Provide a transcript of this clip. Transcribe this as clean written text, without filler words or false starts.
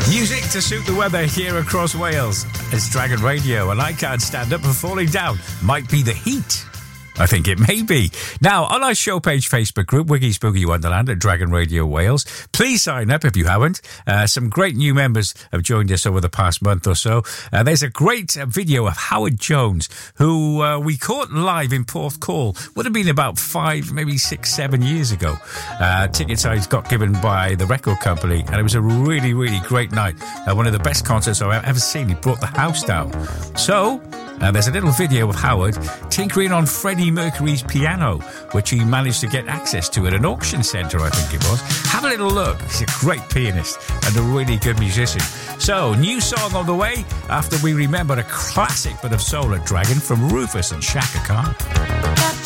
Music to suit the weather here across Wales. It's Dragon Radio, and I can't stand up for falling down. Might be the heat. I think it may be. Now, on our show page Facebook group, Wiggy Spooky Wonderland at Dragon Radio Wales, please sign up if you haven't. Some great new members have joined us over the past month or so. There's a great video of Howard Jones, who we caught live in Porthcawl. Would have been about 5, maybe 6, 7 years ago. Tickets I got given by the record company, and it was a really, really great night. One of the best concerts I've ever seen. He brought the house down. So there's a little video of Howard tinkering on Freddie Mercury's piano, which he managed to get access to at an auction centre, I think it was. Have a little look. He's a great pianist and a really good musician. So, new song on the way after we remember a classic bit of soul at Dragon from Rufus and Shaka Khan.